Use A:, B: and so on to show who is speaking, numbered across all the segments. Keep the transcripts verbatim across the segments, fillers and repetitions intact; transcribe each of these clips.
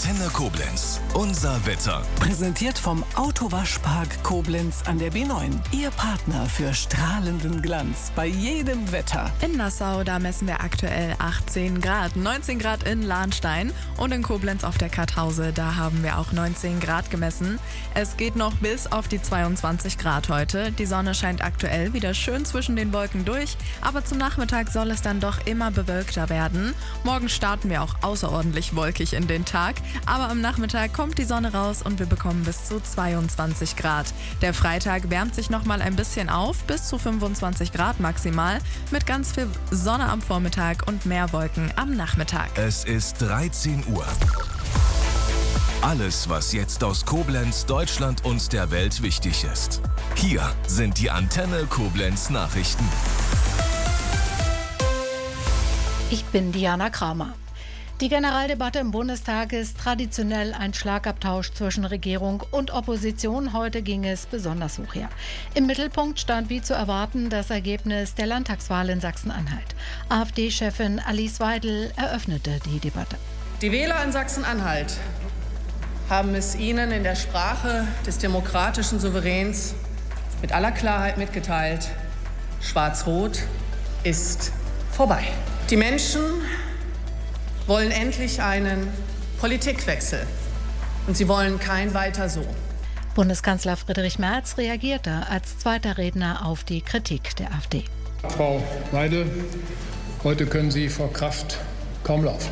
A: Antenne Koblenz. Unser Wetter.
B: Präsentiert vom Autowaschpark Koblenz an der B neun. Ihr Partner für strahlenden Glanz bei jedem Wetter.
C: In Nassau, da messen wir aktuell achtzehn Grad. neunzehn Grad in Lahnstein und in Koblenz auf der Karthause, da haben wir auch neunzehn Grad gemessen. Es geht noch bis auf die zweiundzwanzig Grad heute. Die Sonne scheint aktuell wieder schön zwischen den Wolken durch, aber zum Nachmittag soll es dann doch immer bewölkter werden. Morgen starten wir auch außerordentlich wolkig in den Tag, aber am Nachmittag kommt die Sonne raus und wir bekommen bis zu zweiundzwanzig Grad. Der Freitag wärmt sich nochmal ein bisschen auf, bis zu fünfundzwanzig Grad maximal, mit ganz viel Sonne am Vormittag und mehr Wolken am Nachmittag.
A: Es ist dreizehn Uhr. Alles, was jetzt aus Koblenz, Deutschland und der Welt wichtig ist. Hier sind die Antenne Koblenz Nachrichten.
D: Ich bin Diana Kramer. Die Generaldebatte im Bundestag ist traditionell ein Schlagabtausch zwischen Regierung und Opposition. Heute ging es besonders hoch her. Im Mittelpunkt stand wie zu erwarten das Ergebnis der Landtagswahl in Sachsen-Anhalt. AfD-Chefin Alice Weidel eröffnete die Debatte.
E: Die Wähler in Sachsen-Anhalt haben es Ihnen in der Sprache des demokratischen Souveräns mit aller Klarheit mitgeteilt: Schwarz-Rot ist vorbei. Die Menschen wollen endlich einen Politikwechsel und sie wollen kein Weiter so.
D: Bundeskanzler Friedrich Merz reagierte als zweiter Redner auf die Kritik der AfD.
F: Frau Weidel, heute können Sie vor Kraft kaum laufen.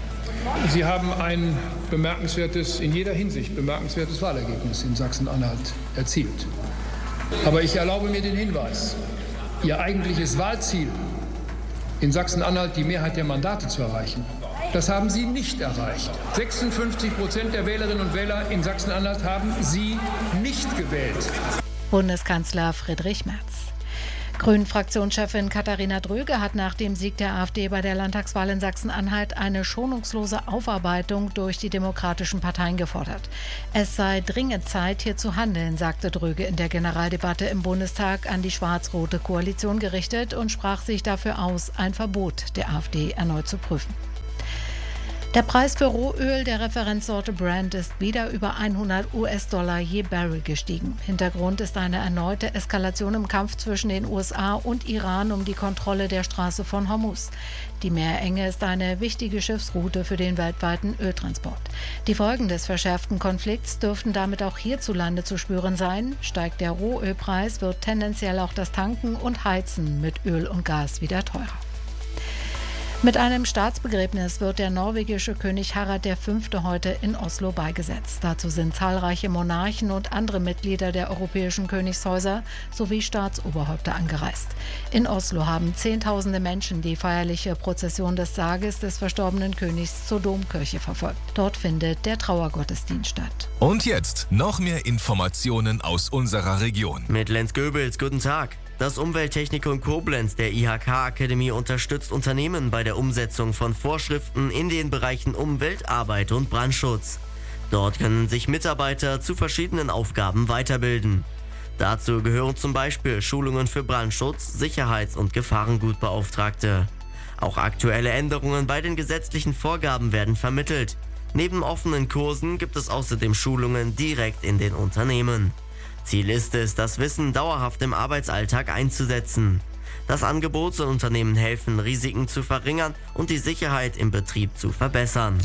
F: Sie haben ein bemerkenswertes, in jeder Hinsicht bemerkenswertes Wahlergebnis in Sachsen-Anhalt erzielt. Aber ich erlaube mir den Hinweis: Ihr eigentliches Wahlziel, in Sachsen-Anhalt die Mehrheit der Mandate zu erreichen, das haben Sie nicht erreicht. sechsundfünfzig Prozent der Wählerinnen und Wähler in Sachsen-Anhalt haben Sie nicht gewählt.
D: Bundeskanzler Friedrich Merz. Grünen-Fraktionschefin Katharina Dröge hat nach dem Sieg der AfD bei der Landtagswahl in Sachsen-Anhalt eine schonungslose Aufarbeitung durch die demokratischen Parteien gefordert. Es sei dringend Zeit, hier zu handeln, sagte Dröge in der Generaldebatte im Bundestag an die schwarz-rote Koalition gerichtet und sprach sich dafür aus, ein Verbot der AfD erneut zu prüfen. Der Preis für Rohöl der Referenzsorte Brent ist wieder über hundert US-Dollar je Barrel gestiegen. Hintergrund ist eine erneute Eskalation im Kampf zwischen den U S A und Iran um die Kontrolle der Straße von Hormuz. Die Meerenge ist eine wichtige Schiffsroute für den weltweiten Öltransport. Die Folgen des verschärften Konflikts dürften damit auch hierzulande zu spüren sein. Steigt der Rohölpreis, wird tendenziell auch das Tanken und Heizen mit Öl und Gas wieder teurer. Mit einem Staatsbegräbnis wird der norwegische König Harald der Fünfte heute in Oslo beigesetzt. Dazu sind zahlreiche Monarchen und andere Mitglieder der europäischen Königshäuser sowie Staatsoberhäupter angereist. In Oslo haben Zehntausende Menschen die feierliche Prozession des Sarges des verstorbenen Königs zur Domkirche verfolgt. Dort findet der Trauergottesdienst statt.
A: Und jetzt noch mehr Informationen aus unserer Region.
G: Mit Lenz Goebels, guten Tag. Das Umwelttechnikum Koblenz der I H K-Akademie unterstützt Unternehmen bei der Umsetzung von Vorschriften in den Bereichen Umwelt, Arbeit und Brandschutz. Dort können sich Mitarbeiter zu verschiedenen Aufgaben weiterbilden. Dazu gehören zum Beispiel Schulungen für Brandschutz, Sicherheits- und Gefahrengutbeauftragte. Auch aktuelle Änderungen bei den gesetzlichen Vorgaben werden vermittelt. Neben offenen Kursen gibt es außerdem Schulungen direkt in den Unternehmen. Ziel ist es, das Wissen dauerhaft im Arbeitsalltag einzusetzen. Das Angebot soll Unternehmen helfen, Risiken zu verringern und die Sicherheit im Betrieb zu verbessern.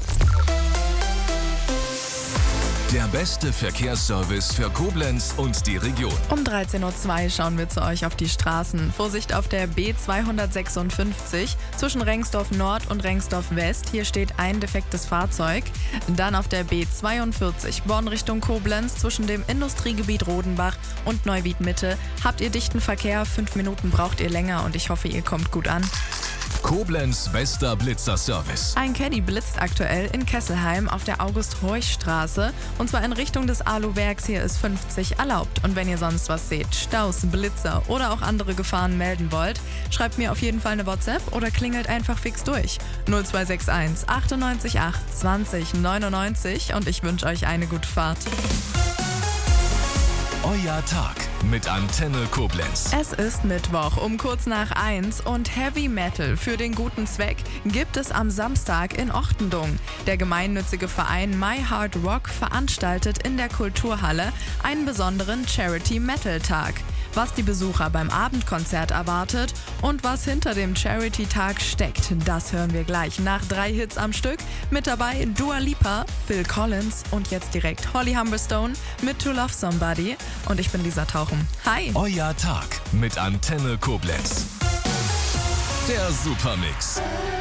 A: Der beste Verkehrsservice für Koblenz und die Region.
C: Um dreizehn Uhr zwei schauen wir zu euch auf die Straßen. Vorsicht auf der B zweihundertsechsundfünfzig zwischen Rengsdorf Nord und Rengsdorf West. Hier steht ein defektes Fahrzeug. Dann auf der B zweiundvierzig Bonn Richtung Koblenz zwischen dem Industriegebiet Rodenbach und Neuwied Mitte. Habt ihr dichten Verkehr? Fünf Minuten braucht ihr länger und ich hoffe, ihr kommt gut an.
A: Koblenz bester Blitzerservice.
C: Ein Caddy blitzt aktuell in Kesselheim auf der August-Horch-Straße und zwar in Richtung des Alu-Werks. Hier ist fünfzig erlaubt. Und wenn ihr sonst was seht, Staus, Blitzer oder auch andere Gefahren melden wollt, schreibt mir auf jeden Fall eine WhatsApp oder klingelt einfach fix durch. null zwei sechs eins achtundneunzig acht zwanzig neunundneunzig und ich wünsche euch eine gute Fahrt.
A: Euer Tag mit Antenne Koblenz.
C: Es ist Mittwoch um kurz nach eins und Heavy Metal für den guten Zweck gibt es am Samstag in Ochtendung. Der gemeinnützige Verein My Hard Rock veranstaltet in der Kulturhalle einen besonderen Charity-Metal-Tag. Was die Besucher beim Abendkonzert erwartet und was hinter dem Charity-Tag steckt, das hören wir gleich nach drei Hits am Stück. Mit dabei Dua Lipa, Phil Collins und jetzt direkt Holly Humberstone mit To Love Somebody. Und ich bin Lisa Tauchen. Hi!
A: Euer Tag mit Antenne Koblenz. Der Supermix.